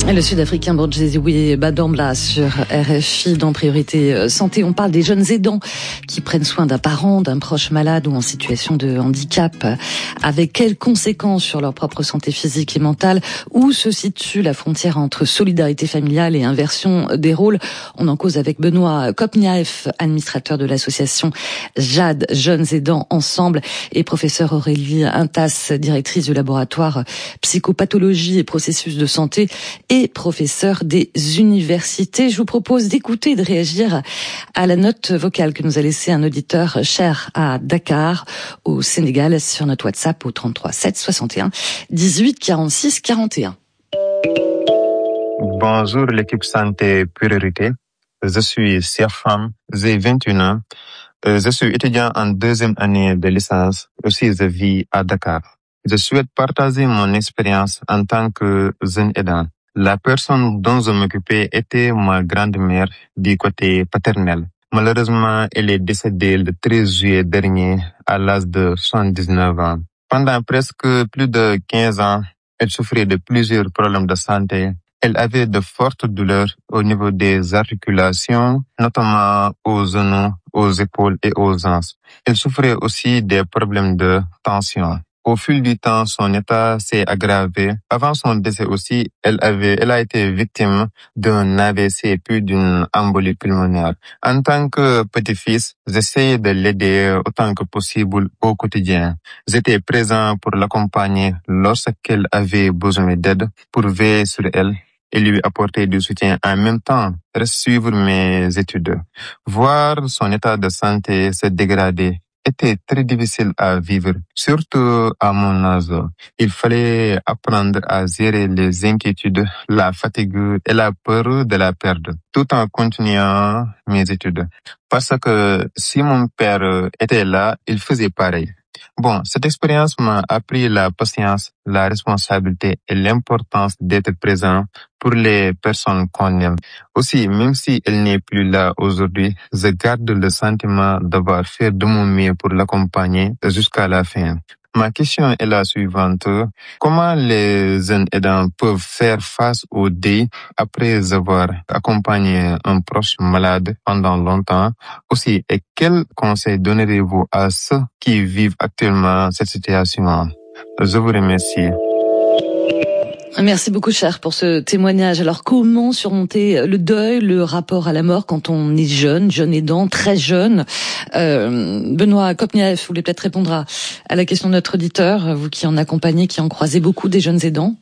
Le Sud-Africain Bonjeziwe Badambla sur RFI dans Priorité Santé. On parle des jeunes aidants qui prennent soin d'un parent, d'un proche malade ou en situation de handicap. Avec quelles conséquences sur leur propre santé physique et mentale? Où se situe la frontière entre solidarité familiale et inversion des rôles? On en cause avec Benoît Kopniaeff, administrateur de l'association JAD, Jeunes Aidants Ensemble, et professeur Aurélie Intas, directrice du laboratoire Psychopathologie et Processus de Santé et professeur des universités. Je vous propose d'écouter et de réagir à la note vocale que nous a laissée un auditeur cher à Dakar, au Sénégal, sur notre WhatsApp au 33 7 61 18 46 41. Bonjour l'équipe Santé Priorité. Je suis Serfam, j'ai 21 ans. Je suis étudiant en deuxième année de licence. Aussi, je vis à Dakar. Je souhaite partager mon expérience en tant que jeune aidant. La personne dont je m'occupais était ma grand-mère du côté paternel. Malheureusement, elle est décédée le 13 juillet dernier à l'âge de 79 ans. Pendant presque plus de 15 ans, elle souffrait de plusieurs problèmes de santé. Elle avait de fortes douleurs au niveau des articulations, notamment aux genoux, aux épaules et aux hanches. Elle souffrait aussi des problèmes de tension. Au fil du temps, son état s'est aggravé. Avant son décès aussi, elle a été victime d'un AVC puis d'une embolie pulmonaire. En tant que petit-fils, j'essayais de l'aider autant que possible au quotidien. J'étais présent pour l'accompagner lorsqu'elle avait besoin d'aide, pour veiller sur elle et lui apporter du soutien en même temps, suivre mes études. Voir son état de santé se dégrader était très difficile à vivre, surtout à mon âge. Il fallait apprendre à gérer les inquiétudes, la fatigue et la peur de la perdre, tout en continuant mes études. Parce que si mon père était là, il faisait pareil. Bon, cette expérience m'a appris la patience, la responsabilité et l'importance d'être présent pour les personnes qu'on aime. Aussi, même si elle n'est plus là aujourd'hui, je garde le sentiment d'avoir fait de mon mieux pour l'accompagner jusqu'à la fin. Ma question est la suivante. Comment les jeunes aidants peuvent faire face au deuil après avoir accompagné un proche malade pendant longtemps? Aussi, et quels conseils donnerez-vous à ceux qui vivent actuellement cette situation? Je vous remercie. Merci beaucoup, cher, pour ce témoignage. Alors, comment surmonter le deuil, le rapport à la mort quand on est jeune aidant, très jeune? Benoît Kopniaeff, vous voulez peut-être répondre à la question de notre auditeur, vous qui en accompagnez, qui en croisez beaucoup des jeunes aidants?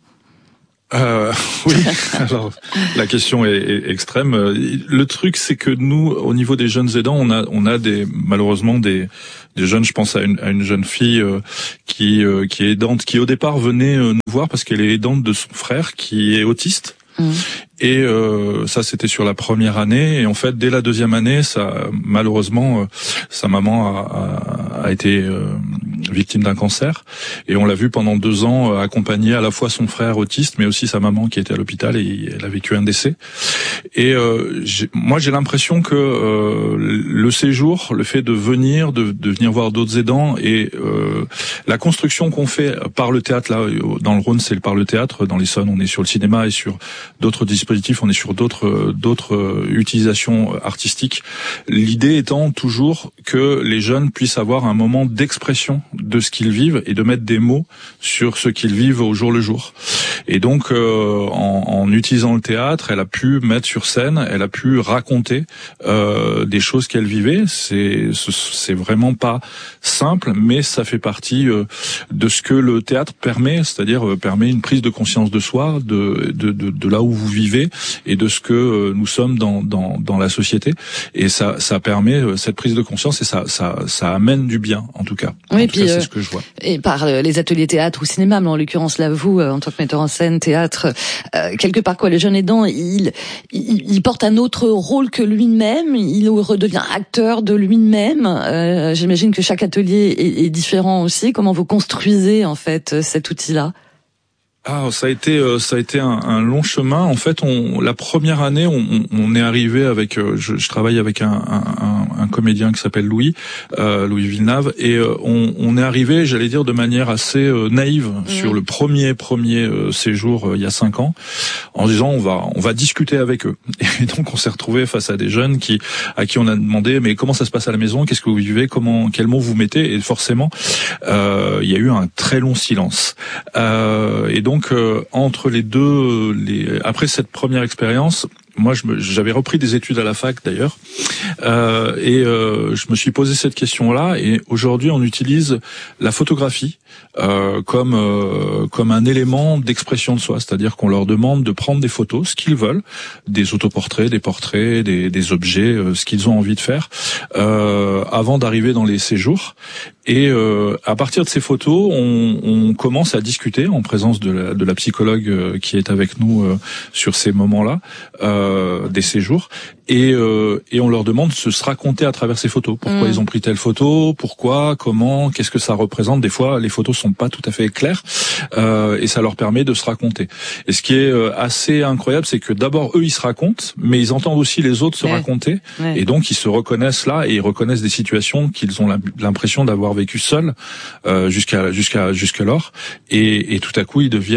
Oui, alors la question est extrême. Le truc, c'est que nous, au niveau des jeunes aidants, on a malheureusement des jeunes. Je pense à une jeune fille qui est aidante, qui au départ venait nous voir parce qu'elle est aidante de son frère qui est autiste. Et ça, c'était sur la première année. Et en fait, dès la deuxième année, malheureusement, sa maman a été victime d'un cancer. Et on l'a vu pendant 2 ans accompagner à la fois son frère autiste, mais aussi sa maman qui était à l'hôpital et elle a vécu un décès. Et moi, j'ai l'impression que le séjour, le fait de venir voir d'autres aidants et la construction qu'on fait par le théâtre, là, dans le Rhône, c'est par le théâtre. Dans l'Essonne, on est sur le cinéma et sur d'autres dispositifs, on est sur d'autres utilisations artistiques. L'idée étant toujours que les jeunes puissent avoir un moment d'expression de ce qu'ils vivent et de mettre des mots sur ce qu'ils vivent au jour le jour. Et donc, en utilisant le théâtre, elle a pu mettre sur scène, elle a pu raconter des choses qu'elle vivait. C'est vraiment pas simple, mais ça fait partie de ce que le théâtre permet, c'est-à-dire permet une prise de conscience de soi, de là où vous vivez et de ce que nous sommes dans la société. Et ça permet cette prise de conscience et ça amène du bien, en tout cas. Oui, puis c'est ce que je vois. Et par les ateliers théâtre ou cinéma, mais en l'occurrence là, vous, en tant que metteur en scène, théâtre, quelque part le jeune aidant, il porte un autre rôle que lui-même, il redevient acteur de lui-même. J'imagine que chaque atelier est différent aussi. Comment vous construisez en fait cet outil-là? Ça a été un long chemin. En fait, la première année, on est arrivé avec, je travaille avec un comédien qui s'appelle Louis Villeneuve, et on est arrivé, j'allais dire, de manière assez naïve sur le premier séjour il y a 5 ans, en disant on va discuter avec eux. Et donc on s'est retrouvé face à des jeunes à qui on a demandé mais comment ça se passe à la maison, qu'est-ce que vous vivez, quels mots vous mettez, et forcément il y a eu un très long silence. Et donc entre les deux, après cette première expérience, moi j'avais repris des études à la fac d'ailleurs, et je me suis posé cette question-là, et aujourd'hui on utilise la photographie comme un élément d'expression de soi, c'est-à-dire qu'on leur demande de prendre des photos, ce qu'ils veulent, des autoportraits, des portraits, des objets, ce qu'ils ont envie de faire, avant d'arriver dans les séjours. Et à partir de ces photos, on commence à discuter en présence de la psychologue qui est avec nous sur ces moments-là des séjours, et on leur demande de se raconter à travers ces photos. Pourquoi ils ont pris telle photo, pourquoi, comment, qu'est-ce que ça représente. Des fois, les photos sont pas tout à fait claires, et ça leur permet de se raconter. Et ce qui est assez incroyable, c'est que d'abord eux ils se racontent, mais ils entendent aussi les autres se raconter, et donc ils se reconnaissent là, et ils reconnaissent des situations qu'ils ont l'impression d'avoir vécu seul jusqu'alors, et tout à coup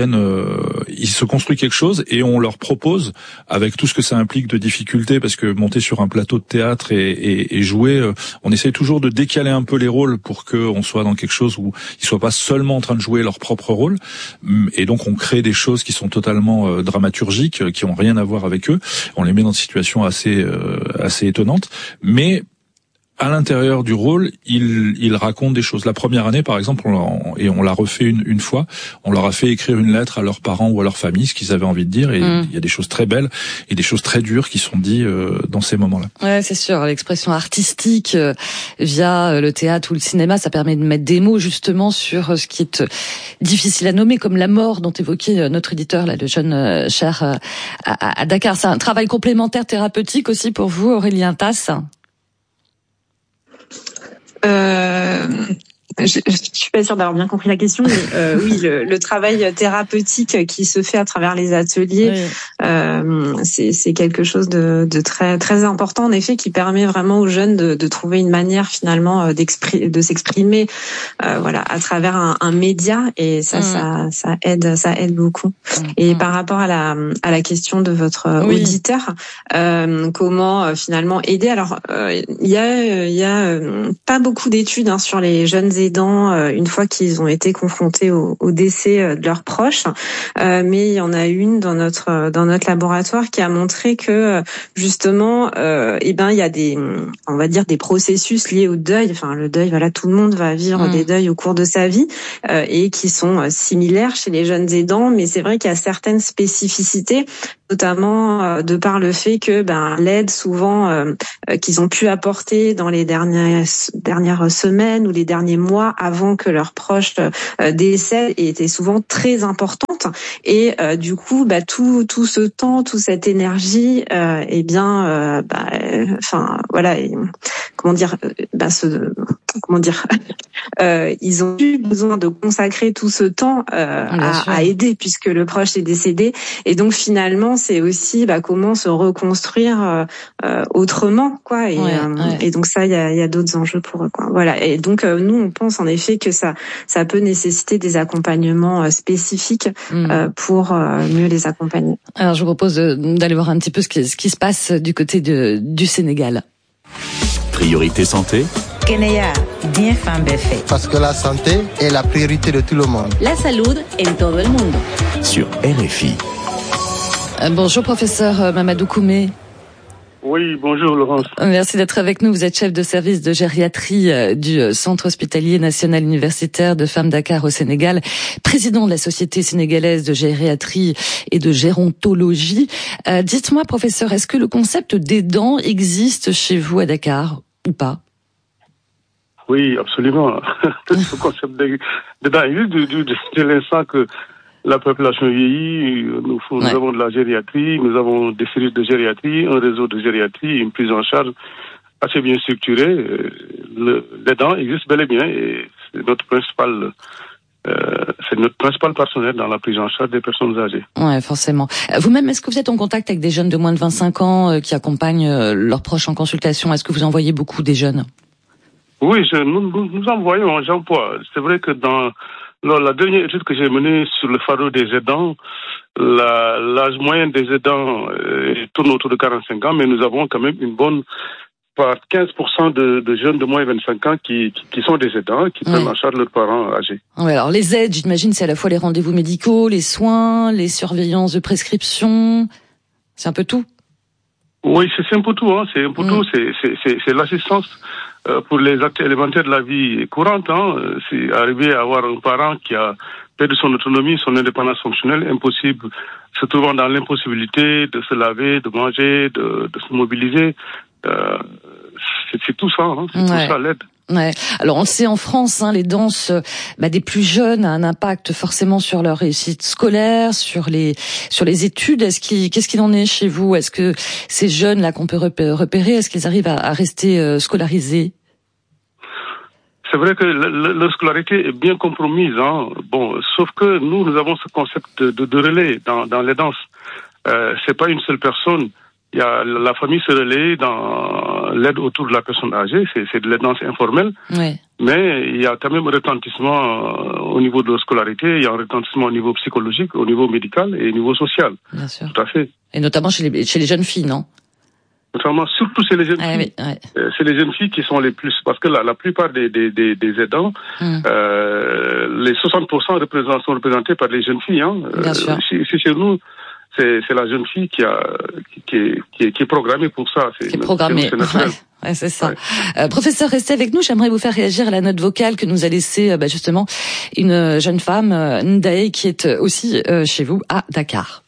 il se construit quelque chose, et on leur propose, avec tout ce que ça implique de difficultés, parce que monter sur un plateau de théâtre et jouer, on essaie toujours de décaler un peu les rôles pour que on soit dans quelque chose où ils soient pas seulement en train de jouer leur propre rôle, et donc on crée des choses qui sont totalement dramaturgiques, qui ont rien à voir avec eux, on les met dans des situations assez étonnantes, mais à l'intérieur du rôle, ils racontent des choses. La première année, par exemple, on l'a refait une fois, on leur a fait écrire une lettre à leurs parents ou à leur famille, ce qu'ils avaient envie de dire, et il y a des choses très belles et des choses très dures qui sont dites dans ces moments-là. Ouais, c'est sûr, l'expression artistique via le théâtre ou le cinéma, ça permet de mettre des mots justement sur ce qui est difficile à nommer, comme la mort dont évoquait notre éditeur, là, le jeune cher à Dakar. C'est un travail complémentaire thérapeutique aussi pour vous, Aurélien Tasse? Je suis pas sûre d'avoir bien compris la question, mais oui, le travail thérapeutique qui se fait à travers les ateliers, c'est quelque chose de très très important en effet, qui permet vraiment aux jeunes de trouver une manière finalement de s'exprimer, voilà, à travers un média, et ça aide beaucoup. Et par rapport à la question de votre auditeur, comment finalement aider. Alors il y a pas beaucoup d'études sur les jeunes aidants une fois qu'ils ont été confrontés au décès de leurs proches, mais il y en a une dans notre laboratoire qui a montré que justement il y a des processus liés au deuil. Enfin, le deuil, voilà, tout le monde va vivre des deuils au cours de sa vie, et qui sont similaires chez les jeunes aidants, mais c'est vrai qu'il y a certaines spécificités, notamment de par le fait que l'aide souvent qu'ils ont pu apporter dans les dernières semaines ou les derniers mois avant que leurs proches décèdent était souvent très importante, et du coup tout ce temps, toute cette énergie, ils ont eu besoin de consacrer tout ce temps à aider, puisque le proche est décédé, et donc finalement c'est aussi comment se reconstruire autrement, quoi, et donc ça il y a d'autres enjeux pour eux, quoi. Voilà, et donc nous on pense en effet que ça peut nécessiter des accompagnements spécifiques pour mieux les accompagner. Alors je vous propose d'aller voir un petit peu ce qui se passe du côté du Sénégal. Priorité santé. Kenya, bien fan BF. Parce que la santé est la priorité de tout le monde. La salud en todo el mundo. Sur RFI. Bonjour professeur Mamadou Koumé. Oui, bonjour Laurence. Merci d'être avec nous. Vous êtes chef de service de gériatrie du Centre hospitalier national universitaire de femmes Dakar au Sénégal, président de la Société sénégalaise de gériatrie et de gérontologie. Dites-moi professeur, est-ce que le concept d'aidant existe chez vous à Dakar ou pas? Oui, absolument. Le concept d'aidant existe de l'instant que la population vieillit, nous avons de la gériatrie, nous avons des services de gériatrie, un réseau de gériatrie, une prise en charge assez bien structurée. L'aidant existe bel et bien, et c'est notre principal c'est notre principal partenaire dans la prise en charge des personnes âgées. Ouais, forcément. Vous-même, est-ce que vous êtes en contact avec des jeunes de moins de 25 ans qui accompagnent leurs proches en consultation? Est-ce que vous en voyez beaucoup des jeunes? Oui, nous envoyons, j'emploie. C'est vrai que dans la dernière étude que j'ai menée sur le fardeau des aidants, l'âge moyen des aidants tourne autour de 45 ans, mais nous avons quand même une bonne part, 15% de jeunes de moins de 25 ans qui sont des aidants, qui prennent en charge leurs parents âgés. Ouais, alors les aides, j'imagine, c'est à la fois les rendez-vous médicaux, les soins, les surveillances de prescription, c'est un peu tout. Oui, c'est un peu tout, hein. C'est un peu tout. C'est l'assistance pour les actes élémentaires de la vie courante, hein. C'est arriver à avoir un parent qui a perdu son autonomie, son indépendance fonctionnelle, impossible, se trouvant dans l'impossibilité de se laver, de manger, de se mobiliser. C'est tout ça, hein. C'est tout ça l'aide. Ouais. Alors on le sait en France, hein, les danses des plus jeunes a un impact forcément sur leur réussite scolaire, sur les études. Qu'est-ce qu'il en est chez vous? Est-ce que ces jeunes là qu'on peut repérer, est-ce qu'ils arrivent à rester scolarisés? C'est vrai que leur scolarité est bien compromise, hein. Bon, sauf que nous avons ce concept de relais dans les danses. C'est pas une seule personne. Il y a la famille se relaie dans l'aide autour de la personne âgée, c'est de l'aidance informelle. Ouais. Mais il y a quand même un retentissement au niveau de la scolarité, il y a un retentissement au niveau psychologique, au niveau médical et au niveau social. Bien sûr. Tout à fait. Et notamment chez les jeunes filles, non? Notamment, surtout chez les jeunes filles. Oui, ouais. C'est les jeunes filles qui sont les plus, parce que la plupart des aidants, les 60% sont représentés par les jeunes filles, hein. Bien sûr. Chez nous, c'est la jeune fille qui est programmée pour ça. Qui est programmée. Ouais, c'est ça. Ouais. Professeur, restez avec nous. J'aimerais vous faire réagir à la note vocale que nous a laissée justement une jeune femme, Ndaye, qui est aussi chez vous à Dakar.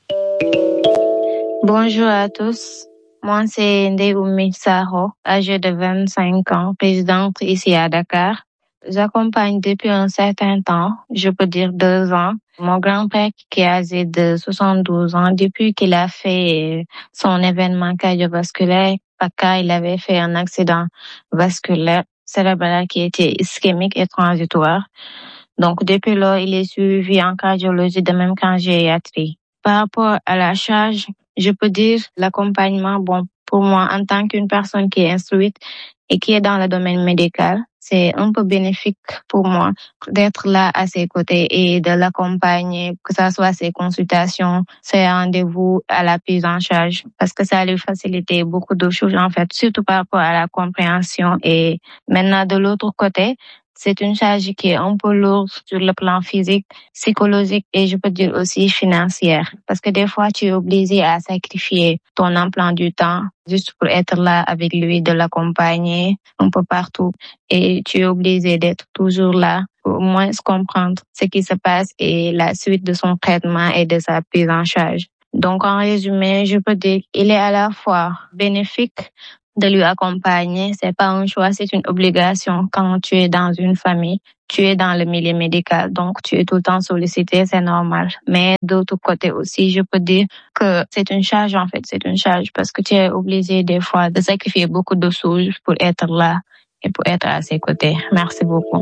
Bonjour à tous. Moi, c'est Ndaye Oumi Saro, âgée de 25 ans, présidente ici à Dakar. J'accompagne depuis un certain temps, je peux dire 2 ans, mon grand-père qui est âgé de 72 ans, depuis qu'il a fait son événement cardiovasculaire, car il avait fait un accident vasculaire cérébral qui était ischémique et transitoire. Donc, depuis là, il est suivi en cardiologie, de même qu'en gériatrie. Par rapport à la charge, je peux dire l'accompagnement, pour moi, en tant qu'une personne qui est instruite et qui est dans le domaine médical, c'est un peu bénéfique pour moi d'être là à ses côtés et de l'accompagner, que ça soit ses consultations, ses rendez-vous à la prise en charge, parce que ça lui facilite beaucoup de choses, en fait, surtout par rapport à la compréhension. Et maintenant, de l'autre côté, c'est une charge qui est un peu lourde sur le plan physique, psychologique et je peux dire aussi financière. Parce que des fois, tu es obligé à sacrifier ton emploi du temps juste pour être là avec lui, de l'accompagner un peu partout. Et tu es obligé d'être toujours là pour au moins comprendre ce qui se passe et la suite de son traitement et de sa prise en charge. Donc, en résumé, je peux dire qu'il est à la fois bénéfique de lui accompagner. C'est pas un choix, c'est une obligation. Quand tu es dans une famille, tu es dans le milieu médical, donc tu es tout le temps sollicité, c'est normal. Mais d'autre côté aussi, je peux dire que c'est une charge, en fait, c'est une charge parce que tu es obligé des fois de sacrifier beaucoup de choses pour être là et pour être à ses côtés. Merci beaucoup.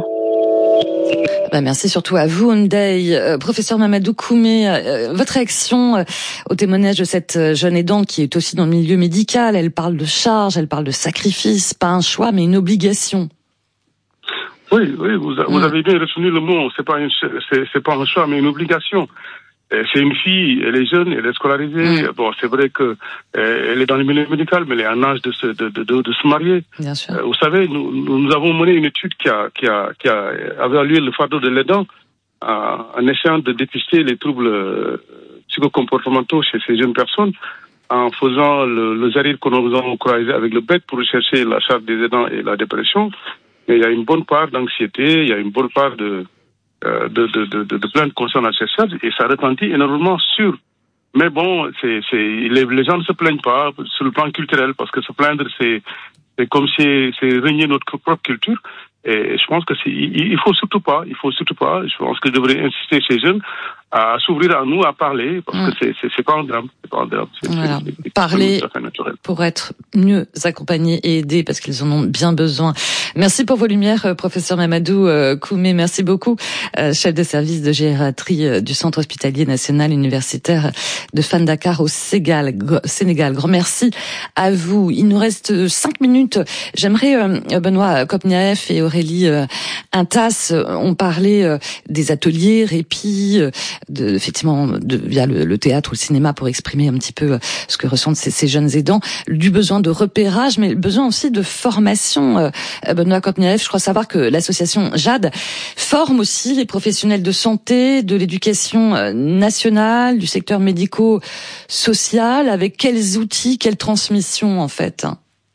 Merci surtout à vous, Ndaye. Professeur Mamadou Koumé, votre réaction au témoignage de cette jeune aidante qui est aussi dans le milieu médical. Elle parle de charge, elle parle de sacrifice, pas un choix mais une obligation. Oui, vous avez bien retenu le mot. C'est pas un choix mais une obligation. C'est une fille, elle est jeune, elle est scolarisée. Bon, c'est vrai que elle est dans le milieu médical, mais elle est en âge de se marier. Bien sûr. Vous savez, nous avons mené une étude qui a évalué le fardeau de l'aidant en essayant de dépister les troubles psychocomportementaux chez ces jeunes personnes, en faisant le zarir que nous avons croisé avec le BEC pour rechercher la charge des aidants et la dépression. Mais il y a une bonne part d'anxiété, il y a une bonne part de plaintes concernant ces charges et ça retentit énormément sur. Mais bon, les gens ne se plaignent pas sur le plan culturel parce que se plaindre c'est comme si c'est renier notre propre culture. Et je pense que il faut surtout pas. Je pense que je devrais insister ces jeunes à s'ouvrir à nous, à parler, parce que c'est pas un drame. C'est pas un drame. Voilà. Parler pour être mieux accompagnés et aidés, parce qu'ils en ont bien besoin. Merci pour vos lumières, professeur Mamadou Koumé. Merci beaucoup, chef de service de gériatrie du Centre hospitalier national universitaire de Fan Dakar au Sénégal. Grand merci à vous. Il nous reste 5 minutes. J'aimerais, Benoît Kopniaev et Aurélie Intas, on parlait des ateliers répit, effectivement via le théâtre ou le cinéma pour exprimer un petit peu ce que ressentent ces jeunes aidants, du besoin de repérage, mais le besoin aussi de formation. Benoît Kopniaev, je crois savoir que l'association JAD forme aussi les professionnels de santé, de l'éducation nationale, du secteur médico-social. Avec quels outils, quelle transmission en fait?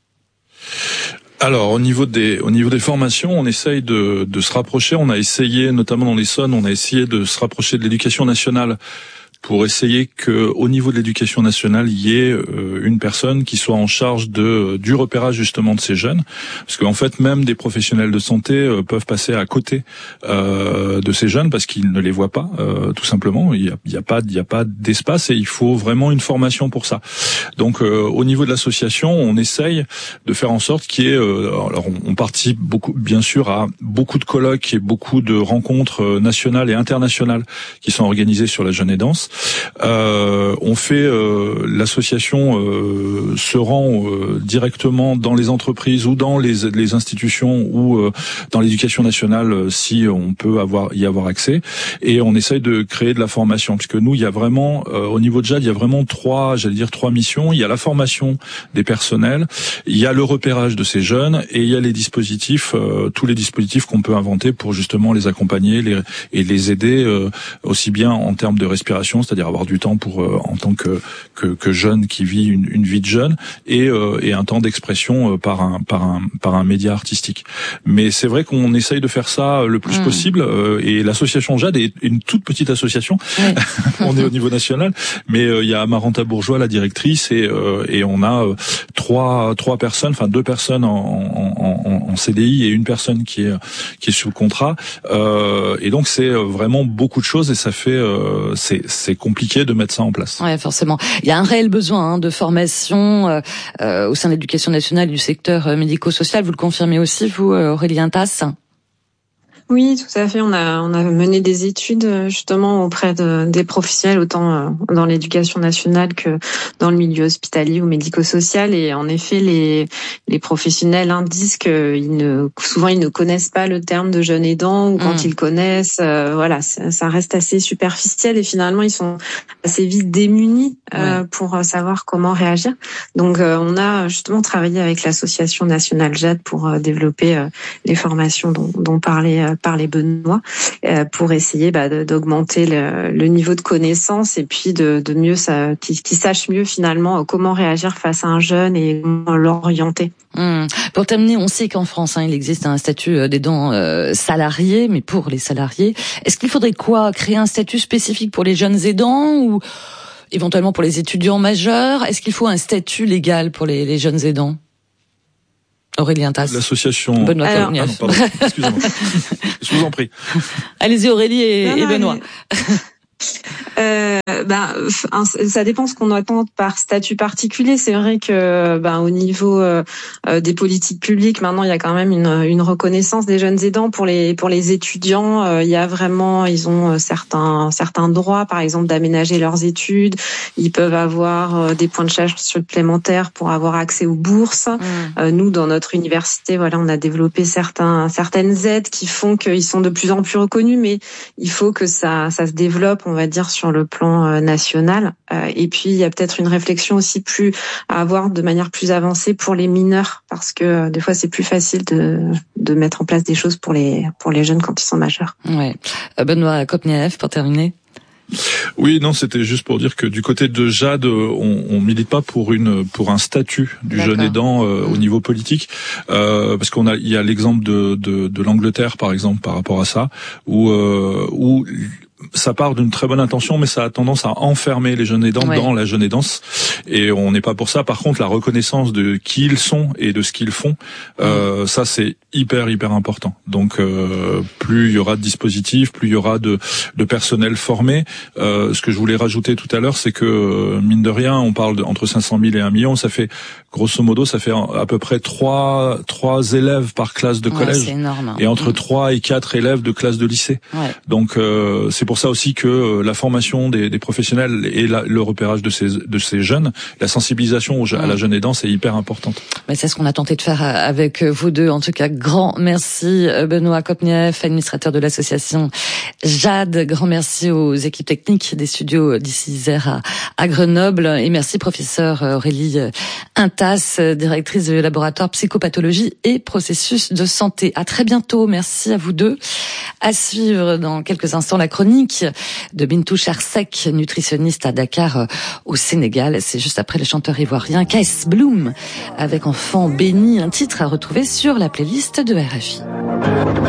Alors au niveau des formations, on essaye de se rapprocher. On a essayé, notamment dans l'Essonne, on a essayé de se rapprocher de l'éducation nationale pour essayer que, au niveau de l'éducation nationale, il y ait une personne qui soit en charge du repérage justement de ces jeunes, parce qu'en fait même des professionnels de santé peuvent passer à côté de ces jeunes parce qu'ils ne les voient pas, tout simplement. Il y a pas d'espace et il faut vraiment une formation pour ça. Donc au niveau de l'association, on essaye de faire en sorte qu'il y ait, alors on participe beaucoup, bien sûr, à beaucoup de colloques et beaucoup de rencontres nationales et internationales qui sont organisées sur la jeune aidance. On fait l'association se rend directement dans les entreprises ou dans les institutions ou dans l'éducation nationale si on peut y avoir accès, et on essaye de créer de la formation, puisque nous il y a vraiment au niveau de JAD il y a vraiment trois missions. Il y a la formation des personnels, il y a le repérage de ces jeunes et il y a les dispositifs, tous les dispositifs qu'on peut inventer pour justement les accompagner et les aider aussi bien en termes de respiration, c'est-à-dire avoir du temps pour en tant que jeune qui vit une vie de jeune, et un temps d'expression par un média artistique. Mais c'est vrai qu'on essaye de faire ça le plus possible, et l'association JAD est une toute petite association. On est au niveau national, mais il y a Amaranta Bourgeois, la directrice, et on a trois personnes, enfin 2 personnes en CDI et une personne qui est sous contrat, et donc c'est vraiment beaucoup de choses, et ça fait c'est compliqué de mettre ça en place. Ouais, forcément. Il y a un réel besoin de formation au sein de l'éducation nationale du secteur médico-social. Vous le confirmez aussi, vous, Aurélie Intas? Oui, tout à fait. On a mené des études justement auprès des professionnels, autant dans l'éducation nationale que dans le milieu hospitalier ou médico-social. Et en effet, les professionnels disent que souvent ils ne connaissent pas le terme de jeune aidant, ou quand ils connaissent, voilà, ça reste assez superficiel, et finalement ils sont assez vite démunis pour savoir comment réagir. Donc on a justement travaillé avec l'association nationale JAD pour développer les formations dont parlait Benoît, pour essayer d'augmenter le niveau de connaissance, et puis de mieux qu'ils sachent mieux finalement comment réagir face à un jeune et comment l'orienter. Pour terminer, on sait qu'en France, il existe un statut d'aidant salarié, mais pour les salariés, est-ce qu'il faudrait créer un statut spécifique pour les jeunes aidants, ou éventuellement pour les étudiants majeurs? Est-ce qu'il faut un statut légal pour les jeunes aidants? Aurélie Intas. L'association. Benoît Kopniaev. Pardon, excusez-moi. Je vous en prie. Allez-y, Aurélie et Benoît. Ça dépend ce qu'on attend par statut particulier. C'est vrai que au niveau des politiques publiques, maintenant il y a quand même une reconnaissance des jeunes aidants. Pour les étudiants, il y a vraiment, ils ont certains droits, par exemple d'aménager leurs études. Ils peuvent avoir des points de charge supplémentaires pour avoir accès aux bourses. Nous, dans notre université, on a développé certaines aides qui font qu'ils sont de plus en plus reconnus, mais il faut que ça se développe, on va dire, sur le plan national. Et puis il y a peut-être une réflexion aussi à avoir de manière plus avancée pour les mineurs, parce que des fois c'est plus facile de mettre en place des choses pour les jeunes quand ils sont majeurs. Ouais. Benoît Kopniaev, pour terminer. Oui, non, c'était juste pour dire que du côté de JAD, on milite pas pour un statut du jeune aidant au niveau politique, parce il y a l'exemple de l'Angleterre, par exemple, par rapport à ça, où ça part d'une très bonne intention, mais ça a tendance à enfermer les jeunes aidants dans la jeune aidance, et on n'est pas pour ça. Par contre, la reconnaissance de qui ils sont et de ce qu'ils font, ça c'est hyper important. Donc plus il y aura de dispositifs, plus il y aura de personnel formé. Ce que je voulais rajouter tout à l'heure, c'est que mine de rien, on parle entre 500 000 et 1 million, ça fait grosso modo, ça fait à peu près 3 élèves par classe de collège, c'est énorme. Et entre 3 et 4 élèves de classe de lycée. Ouais. Donc c'est pour ça aussi que la formation des professionnels et le repérage de ces jeunes, la sensibilisation à la jeune aidance est hyper importante. Mais c'est ce qu'on a tenté de faire avec vous deux. En tout cas, grand merci Benoît Kopnieff, administrateur de l'association Jade. Grand merci aux équipes techniques des studios d'ici Isère à Grenoble. Et merci professeur Aurélie Intas, directrice du laboratoire psychopathologie et processus de santé. À très bientôt. Merci à vous deux. À suivre dans quelques instants la chronique de Bintou Chersek, nutritionniste à Dakar au Sénégal. C'est juste après le chanteur ivoirien Kees Bloom avec Enfant béni, un titre à retrouver sur la playlist de RFI.